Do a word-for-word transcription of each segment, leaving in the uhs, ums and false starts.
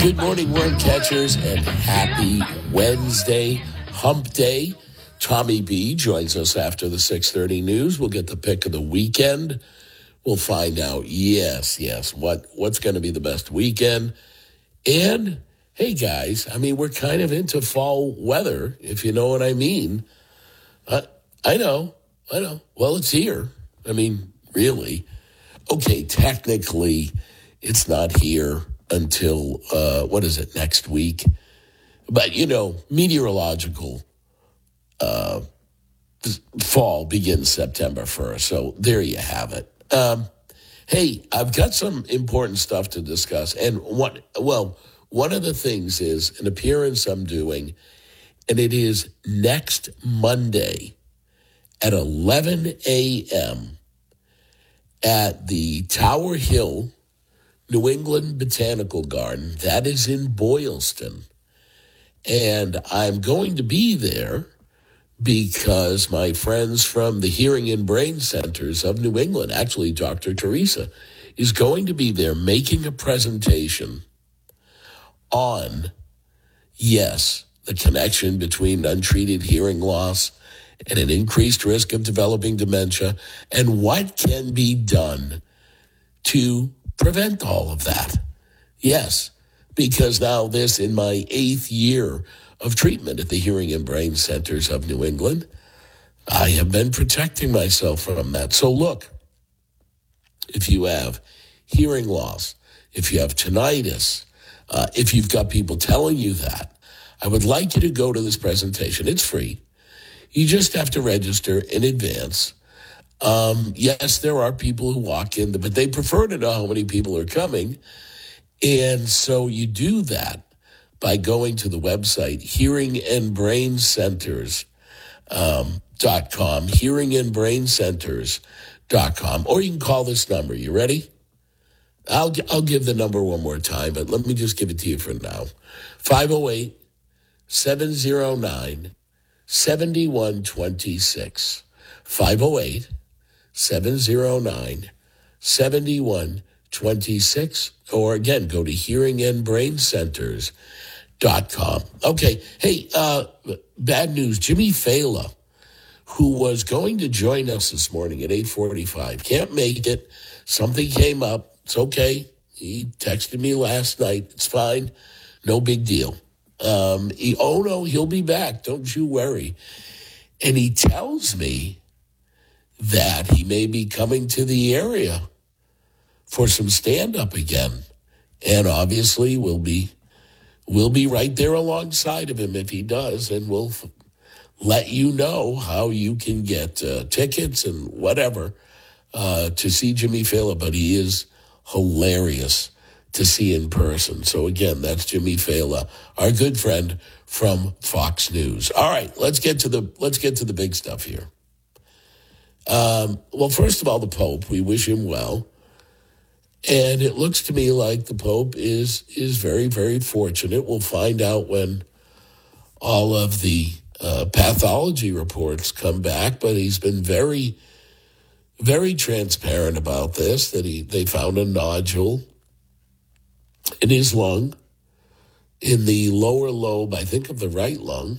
Good morning, worm catchers, and happy Wednesday, hump day. Tommy B joins us after the six thirty news. We'll get the pick of the weekend. We'll find out, yes, yes, what, what's going to be the best weekend. And, hey, guys, I mean, we're kind of into fall weather, if you know what I mean. I, I know, I know. Well, it's here. I mean, really. Okay, technically, it's not here until, uh, what is it, next week? But, you know, meteorological uh, fall begins September first. So there you have it. Um, hey, I've got some important stuff to discuss. And one, well, one of the things is an appearance I'm doing, and it is next Monday at eleven a.m. at the Tower Hill New England Botanical Garden. That is in Boylston. And I'm going to be there because my friends from the Hearing and Brain Centers of New England, actually Doctor Teresa, is going to be there making a presentation on, yes, the connection between untreated hearing loss and an increased risk of developing dementia, and what can be done to prevent all of that. Yes, because now this, in my eighth year of treatment at the Hearing and Brain Centers of New England, I have been protecting myself from that. So look, if you have hearing loss, if you have tinnitus, uh, if you've got people telling you that, I would like you to go to this presentation. It's free. You just have to register in advance. Um, yes, there are people who walk in, but they prefer to know how many people are coming. And so you do that by going to the website, hearing and brain centers dot com, hearing and brain centers dot com, or you can call this number. You ready? I'll, I'll give the number one more time, but let me just give it to you for now. five oh eight, seven oh nine, seven one two six. five oh eight, seven oh nine, seven one two six. Or again, go to hearing and brain centers dot com. Okay, hey, uh, bad news. Jimmy Fela, who was going to join us this morning at eight forty-five, can't make it. Something came up. It's okay. He texted me last night. It's fine. No big deal. Um, he, oh, no, he'll be back. Don't you worry. And he tells me that he may be coming to the area for some stand-up again. And obviously we'll be we'll be right there alongside of him if he does, and we'll f- let you know how you can get uh, tickets and whatever uh, to see Jimmy Fela. But he is hilarious to see in person. So again, that's Jimmy Fela, our good friend from Fox News. All right, let's get to the let's get to the big stuff here. Um, well, first of all, the Pope, we wish him well. And it looks to me like the Pope is is very, very fortunate. We'll find out when all of the uh, pathology reports come back, but he's been very, very transparent about this, that he they found a nodule in his lung, in the lower lobe, I think, of the right lung.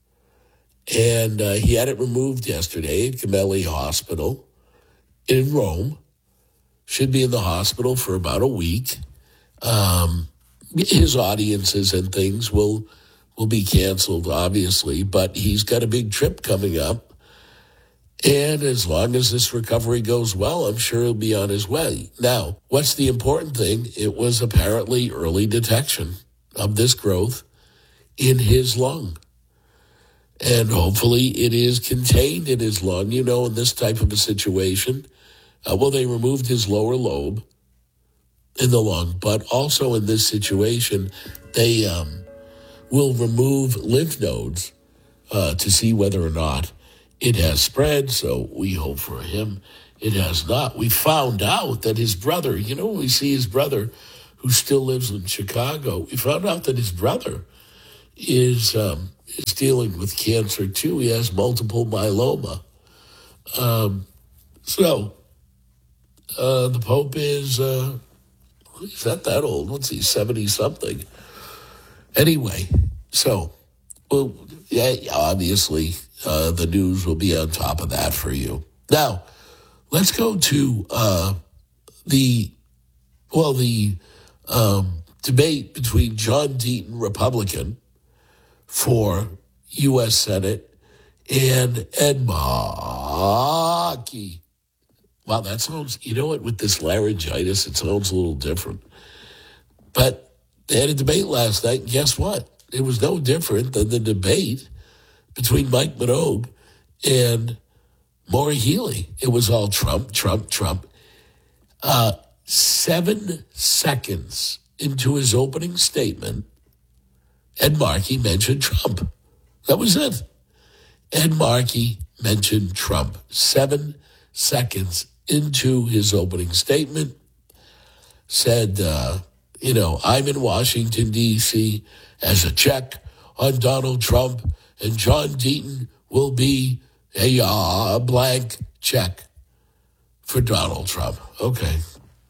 And uh, he had it removed yesterday at Gemelli Hospital in Rome. Should be in the hospital for about a week. Um, his audiences and things will will be canceled, obviously, but he's got a big trip coming up. And as long as this recovery goes well, I'm sure he'll be on his way. Now, what's the important thing? It was apparently early detection of this growth in his lung. And hopefully it is contained in his lung. You know, in this type of a situation, Uh, well, they removed his lower lobe in the lung, but also in this situation, they um, will remove lymph nodes uh, to see whether or not it has spread. So we hope for him it has not. We found out that his brother, you know, we see his brother who still lives in Chicago, we found out that his brother is um, is dealing with cancer too. He has multiple myeloma. Um, so uh, the Pope is uh, He's not that old. What's he, seventy-something? Anyway, so, well, yeah, obviously, uh, the news will be on top of that for you. Now, let's go to uh, the, well, the um, debate between John Deaton, Republican, for U S Senate, and Ed Markey. Wow, that sounds, you know what, with this laryngitis, it sounds a little different. But they had a debate last night, and guess what? It was no different than the debate between Mike Minogue and Maura Healey. It was all Trump, Trump, Trump. Uh, seven seconds into his opening statement, Ed Markey mentioned Trump. That was it. Ed Markey mentioned Trump. Seven seconds into his opening statement, said, uh, you know, I'm in Washington, D C as a check on Donald Trump, and John Deaton will be a uh, blank check for Donald Trump. Okay.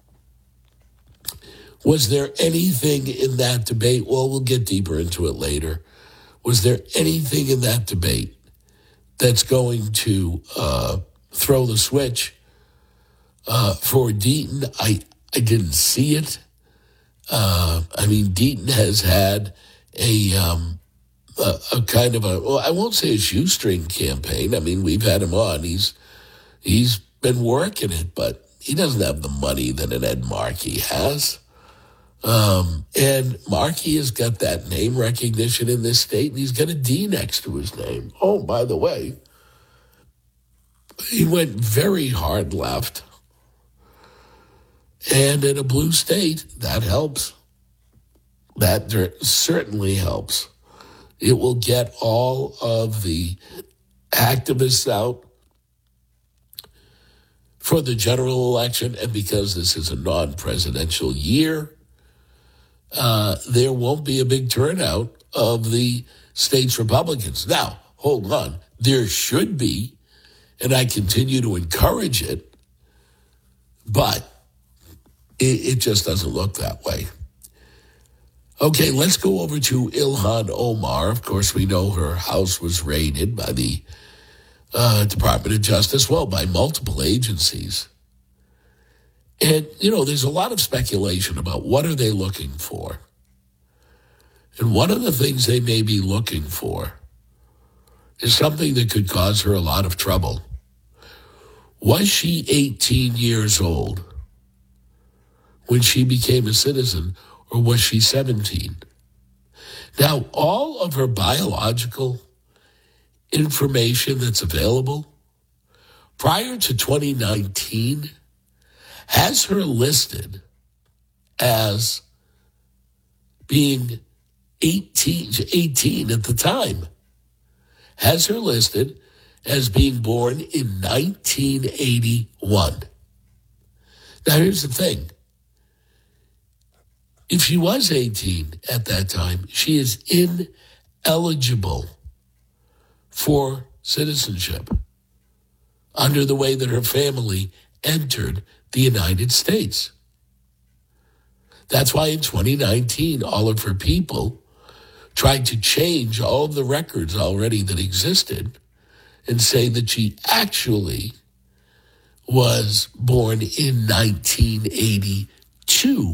Was there anything in that debate? Well, we'll get deeper into it later. Was there anything in that debate that's going to uh, throw the switch uh, for Deaton? I, I didn't see it. Uh, I mean, Deaton has had a, um, a a kind of a, well, I won't say a shoestring campaign. I mean, we've had him on. He's he's been working it, but he doesn't have the money that an Ed Markey has. Um, and Markey has got that name recognition in this state, and he's got a D next to his name. Oh, by the way, he went very hard left. And in a blue state, that helps. That certainly helps. It will get all of the activists out for the general election, and because this is a non-presidential year, uh, there won't be a big turnout of the state's Republicans. Now, hold on. There should be, and I continue to encourage it, but it, it just doesn't look that way. Okay, let's go over to Ilhan Omar. Of course, we know her house was raided by the uh, Department of Justice, well, by multiple agencies. And, you know, there's a lot of speculation about what are they looking for. And one of the things they may be looking for is something that could cause her a lot of trouble. Was she eighteen years old when she became a citizen, or was she seventeen? Now, all of her biological information that's available prior to twenty nineteen has her listed as being eighteen, eighteen at the time, has her listed as being born in nineteen eighty-one. Now, here's the thing. If she was eighteen at that time, she is ineligible for citizenship under the way that her family entered the United States. That's why in twenty nineteen, all of her people tried to change all of the records already that existed and say that she actually was born in nineteen eighty-two.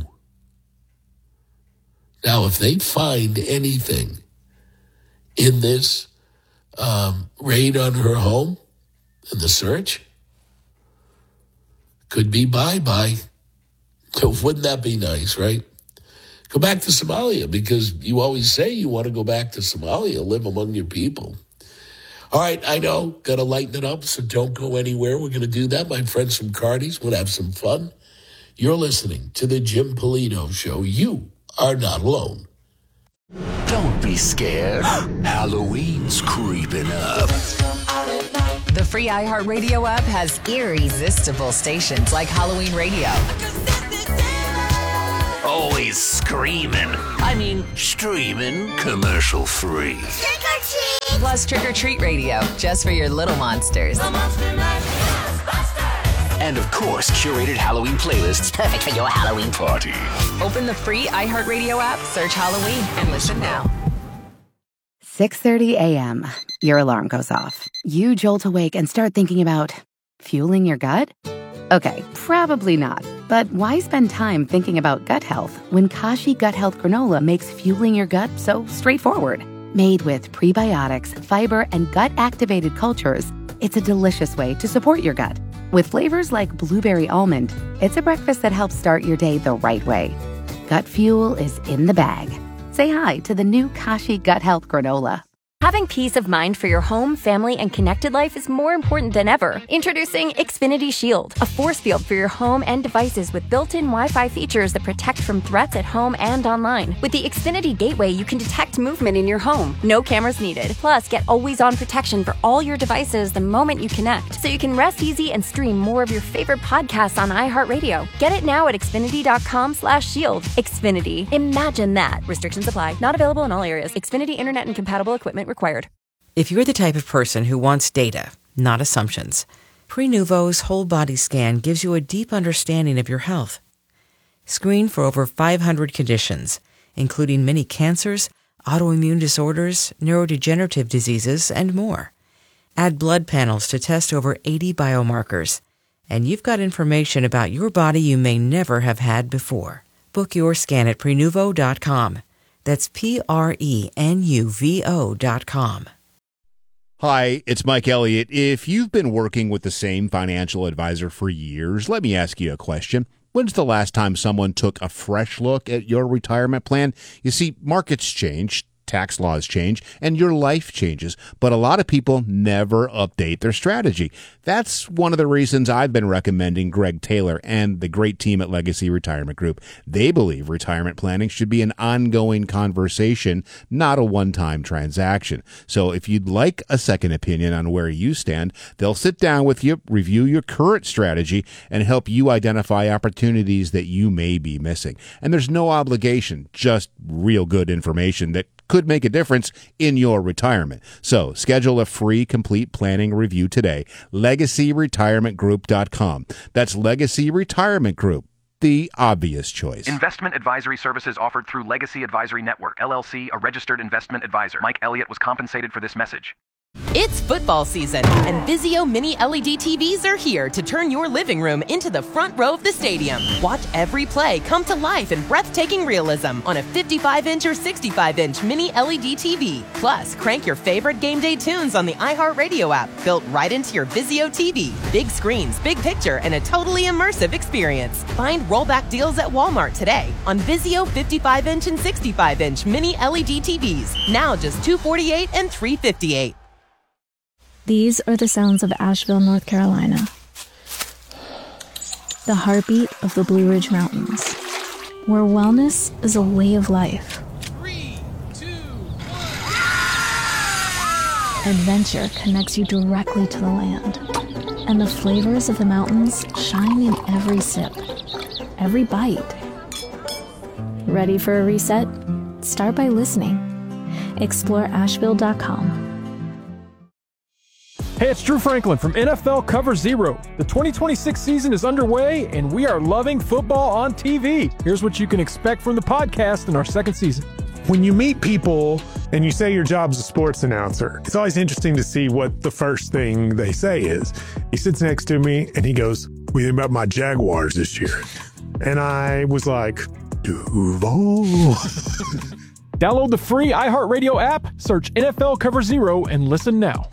Now, if they find anything in this um, raid on her home, in the search, could be bye-bye. So wouldn't that be nice, right? Go back to Somalia, because you always say you want to go back to Somalia, live among your people. All right, I know, got to lighten it up, so don't go anywhere. We're going to do that. My friends from Cardi's, we'll have some fun. You're listening to the Jim Polito Show. You are not alone. Don't be scared. Halloween's creeping up. The free iHeartRadio app has irresistible stations like Halloween Radio. Always screaming. I mean, streaming commercial free. Trick or treat! Plus Trick or Treat Radio, just for your little monsters. And of course, curated Halloween playlists perfect for your Halloween party. Open the free iHeartRadio app, search Halloween, and listen now. six thirty a.m. Your alarm goes off. You jolt awake and start thinking about fueling your gut? Okay, probably not. But why spend time thinking about gut health when Kashi Gut Health Granola makes fueling your gut so straightforward? Made with prebiotics, fiber, and gut-activated cultures, it's a delicious way to support your gut. With flavors like blueberry almond, it's a breakfast that helps start your day the right way. Gut fuel is in the bag. Say hi to the new Kashi Gut Health Granola. Having peace of mind for your home, family, and connected life is more important than ever. Introducing Xfinity Shield, a force field for your home and devices with built-in Wi-Fi features that protect from threats at home and online. With the Xfinity Gateway, you can detect movement in your home. No cameras needed. Plus, get always-on protection for all your devices the moment you connect, so you can rest easy and stream more of your favorite podcasts on iHeartRadio. Get it now at Xfinity.com slash shield. Xfinity. Imagine that. Restrictions apply. Not available in all areas. Xfinity Internet and compatible equipment required. If you're the type of person who wants data, not assumptions, Prenuvo's whole body scan gives you a deep understanding of your health. Screen for over five hundred conditions, including many cancers, autoimmune disorders, neurodegenerative diseases, and more. Add blood panels to test over eighty biomarkers, and you've got information about your body you may never have had before. Book your scan at Prenuvo dot com. That's P R E N U V O dot com. Hi, it's Mike Elliott. If you've been working with the same financial advisor for years, let me ask you a question. When's the last time someone took a fresh look at your retirement plan? You see, markets change, tax laws change, and your life changes, but a lot of people never update their strategy. That's one of the reasons I've been recommending Greg Taylor and the great team at Legacy Retirement Group. They believe retirement planning should be an ongoing conversation, not a one-time transaction. So if you'd like a second opinion on where you stand, they'll sit down with you, review your current strategy, and help you identify opportunities that you may be missing. And there's no obligation, just real good information that could make a difference in your retirement. So schedule a free complete planning review today. Legacy Retirement Group dot com. That's Legacy Retirement Group, the obvious choice. Investment advisory services offered through Legacy Advisory Network, L L C, a registered investment advisor. Mike Elliott was compensated for this message. It's football season, and Vizio Mini L E D T Vs are here to turn your living room into the front row of the stadium. Watch every play come to life in breathtaking realism on a fifty-five inch or sixty-five inch Mini L E D T V. Plus, crank your favorite game day tunes on the iHeartRadio app, built right into your Vizio T V. Big screens, big picture, and a totally immersive experience. Find rollback deals at Walmart today on Vizio fifty-five inch and sixty-five inch Mini L E D T Vs. Now just two hundred forty-eight dollars and three hundred fifty-eight dollars. These are the sounds of Asheville, North Carolina. The heartbeat of the Blue Ridge Mountains, where wellness is a way of life. Three, two, one. Adventure connects you directly to the land, and the flavors of the mountains shine in every sip, every bite. Ready for a reset? Start by listening. Explore Asheville dot com. Hey, it's Drew Franklin from N F L Cover Zero. The twenty twenty-six season is underway, and we are loving football on T V. Here's what you can expect from the podcast in our second season. When you meet people and you say your job's a sports announcer, it's always interesting to see what the first thing they say is. He sits next to me, and he goes, "What do you think about my Jaguars this year?" And I was like, Duval. Download the free iHeartRadio app, search N F L Cover Zero, and listen now.